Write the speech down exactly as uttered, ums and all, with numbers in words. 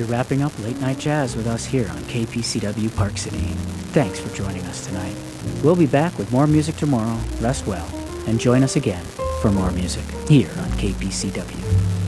you're wrapping up Late Night Jazz with us here on K P C W Park City. Thanks for joining us tonight. We'll be back with more music tomorrow. Rest well, and join us again for more music here on K P C W.